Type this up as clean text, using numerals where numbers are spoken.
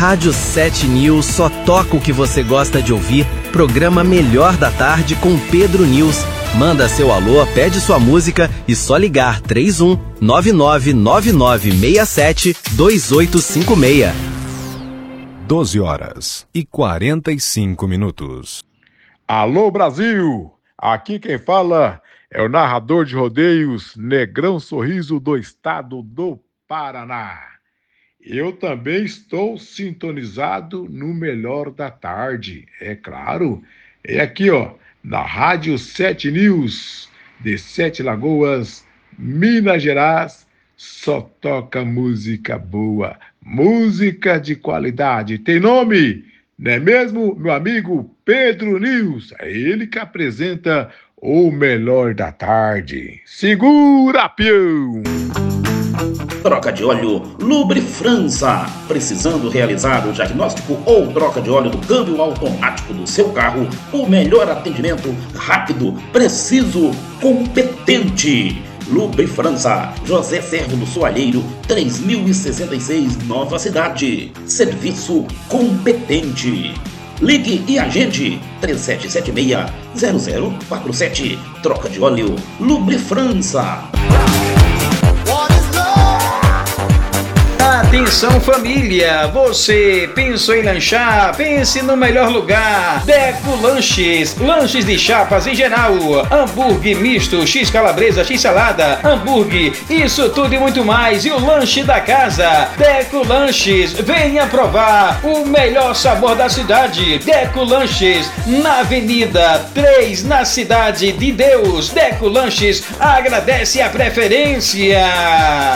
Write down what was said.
Rádio 7 News só toca o que você gosta de ouvir. Programa Melhor da Tarde com Pedro News. Manda seu alô, pede sua música e só ligar 31 999967 2856. 12h45. Alô, Brasil! Aqui quem fala é o narrador de rodeios Negrão Sorriso do estado do Paraná. Eu também estou sintonizado no Melhor da Tarde, é claro. É aqui, ó, na Rádio 7 News, de Sete Lagoas, Minas Gerais. Só toca música boa, música de qualidade. Tem nome, não é mesmo, meu amigo Pedro News? É ele que apresenta o Melhor da Tarde. Segura, peão! Troca de óleo Lubrifrança. Precisando realizar o diagnóstico ou troca de óleo do câmbio automático do seu carro? O melhor atendimento, rápido, preciso, competente. Lubrifrança, José Servo do Soalheiro, 3066, Nova Cidade. Serviço competente. Ligue e agende 3776-0047. Troca de óleo Lubrifrança. Atenção família, você pensou em lanchar? Pense no melhor lugar. Deco Lanches, lanches de chapas em geral, hambúrguer misto, x calabresa, x salada, hambúrguer, isso tudo e muito mais. E o lanche da casa, Deco Lanches, venha provar o melhor sabor da cidade. Deco Lanches, na Avenida 3, na Cidade de Deus. Deco Lanches agradece a preferência.